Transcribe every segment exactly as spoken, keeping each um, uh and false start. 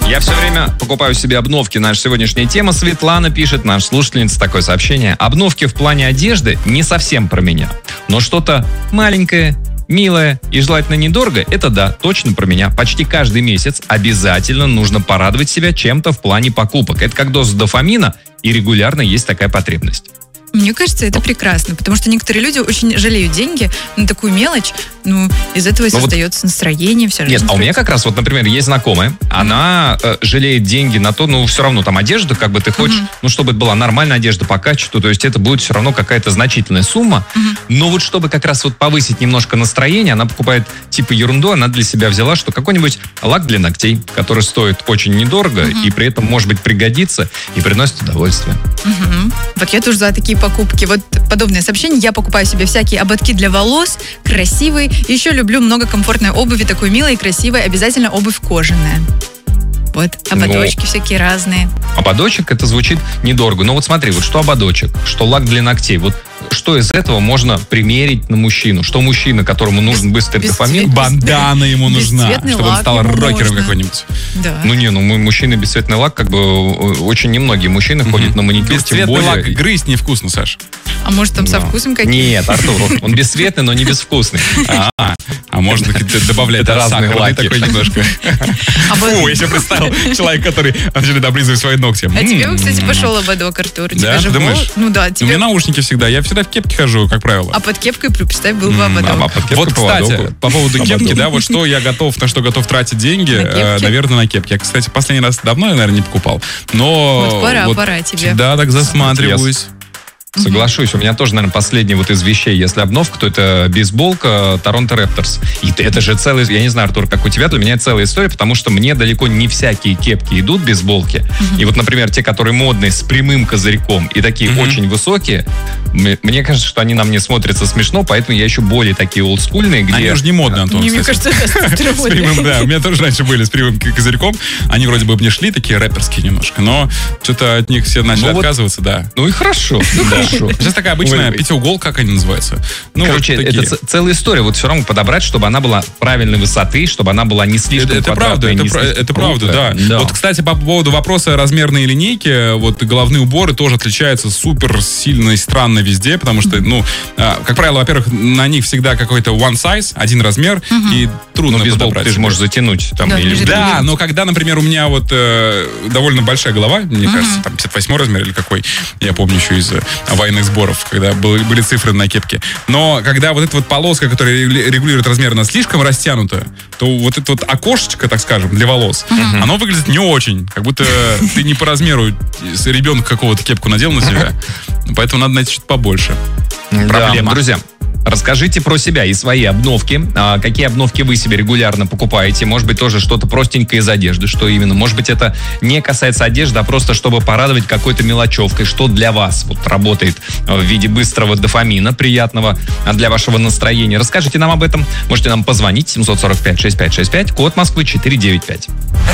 Я все время покупаю себе обновки. Наша сегодняшняя тема. Светлана пишет, наш слушательница, такое сообщение. Обновки в плане одежды не совсем про меня. Но что-то маленькое, милое и желательно недорого, это да, точно про меня. Почти каждый месяц обязательно нужно порадовать себя чем-то в плане покупок. Это как доза дофамина, и регулярно есть такая потребность. Мне кажется, это прекрасно, потому что некоторые люди очень жалеют деньги на такую мелочь, ну, из этого и ну, создается вот, настроение, вся жизнь. Нет, а у меня как раз, вот, например, есть знакомая, mm-hmm. она э, жалеет деньги на то, ну, все равно там одежда, как бы ты хочешь, mm-hmm. ну, чтобы это была нормальная одежда по качеству, то есть это будет все равно какая-то значительная сумма, mm-hmm. но вот чтобы как раз вот повысить немножко настроение, она покупает типа ерунду, она для себя взяла, что какой-нибудь лак для ногтей, который стоит очень недорого mm-hmm. и при этом, может быть, пригодится и приносит удовольствие. Mm-hmm. Вот я тоже за такие покупки. Вот подобное сообщение. Я покупаю себе всякие ободки для волос, красивые. Еще люблю много комфортной обуви, такой милой и красивой. Обязательно обувь кожаная. Вот, ободочки ну, всякие разные. Ободочек, это звучит недорого. Но вот смотри, вот что ободочек, что лак для ногтей. Вот что из этого можно примерить на мужчину? Что мужчина, которому нужен быстрый дофамин? Бандана ему нужна, чтобы он стал рокером можно. какой-нибудь. Да. Ну не, ну мужчины бесцветный лак, как бы очень немногие мужчины mm-hmm. ходят на маникюр. Бесцветный более... лак грызть невкусно, Саш. А может там со вкусом каким-то? Нет, Артур, он бесцветный, но не безвкусный. А, а можно добавлять разные лаки такой немножко. Фу, я себе представил человека, который начинает облизывать свои ногти. А тебе, кстати, пошел ободок, Артур. Да, ты думаешь? Ну да. У меня наушники всегда, я всегда в кепке хожу, как правило. А под кепкой, представь, был бы ободок. Вот, кстати, по поводу кепки, да, вот что я готов, на что готов тратить деньги, наверное, на кепки. Я, кстати, последний раз давно, наверное, не покупал. Но вот пора, пора тебе. Да, так засматриваюсь. Соглашусь, у меня тоже, наверное, последний вот из вещей, если обновка, то это бейсболка Торонто Рэпторс. И это же целая, я не знаю, Артур, как у тебя, для меня целая история, потому что мне далеко не всякие кепки идут, бейсболки. Mm-hmm. И вот, например, те, которые модные, с прямым козырьком и такие mm-hmm. очень высокие, мне кажется, что они на мне смотрятся смешно, поэтому я еще более такие олдскульные, где... Они же не модные, Антон, не, мне кажется, это с прямым, да, у меня тоже раньше были с прямым козырьком, они вроде бы мне шли, такие рэперские немножко, но что-то от них все начали ну, отказываться, вот, да. Ну и хорошо, ну хорошо. Сейчас такая обычная пятиуголка, как они называются. Ну, короче, вот это целая история. Вот все равно подобрать, чтобы она была правильной высоты, чтобы она была не слишком это, это правда, не это, слишком это правда, да. да. Вот, кстати, по поводу вопроса размерной линейки, вот головные уборы тоже отличаются супер сильно и странно везде, потому что, ну, как правило, во-первых, на них всегда какой-то one size, один размер, угу. и трудно ну, подобрать. Ты же можешь затянуть. Там, да, или... да, но когда, например, у меня вот э, довольно большая голова, мне угу. кажется, там пятьдесят восьмой размер или какой, я помню еще из военных сборов, когда был были цифры на кепке. Но когда вот эта вот полоска, которая регулирует размер, она слишком растянута, то вот это вот окошечко, так скажем, для волос, uh-huh. оно выглядит не очень. Как будто ты не по размеру ребенка какого-то кепку надел на себя. Поэтому надо найти что-то побольше. Проблема. Да, друзья, расскажите про себя и свои обновки. А, какие обновки вы себе регулярно покупаете? Может быть, тоже что-то простенькое из одежды. Что именно? Может быть, это не касается одежды, а просто чтобы порадовать какой-то мелочевкой. Что для вас вот работает в виде быстрого дофамина, приятного для вашего настроения? Расскажите нам об этом. Можете нам позвонить. семь сорок пять шестьдесят пять шестьдесят пять, код Москвы четыре девять пять.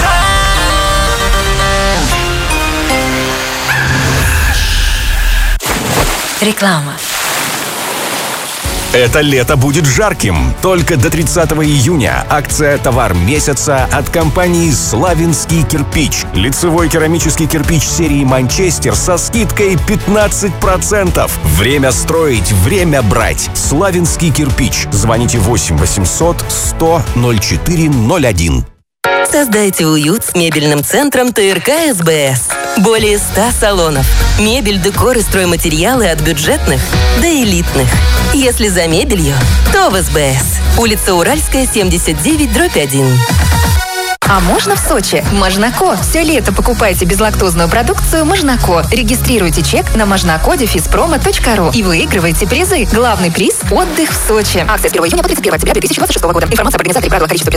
Реклама. Это лето будет жарким. Только до тридцатого июня. Акция «Товар месяца» от компании «Славянский кирпич». Лицевой керамический кирпич серии «Манчестер» со скидкой пятнадцать процентов. Время строить, время брать. «Славянский кирпич». Звоните восемь восемьсот сто ноль четыре ноль один. Создайте уют с мебельным центром ТРК СБС. Более ста салонов. Мебель, декор и стройматериалы от бюджетных до элитных. Если за мебелью, то в СБС. Улица Уральская, семьдесят девять, дробь один. А можно в Сочи? Можнако. Все лето покупайте безлактозную продукцию Можнако. Регистрируйте чек на можнако дефис промо точка ру и выигрывайте призы. Главный приз – отдых в Сочи. Акция с первого июня по тридцать первое октября две тысячи двадцать шестого года. Информация об организаторе, правила, количество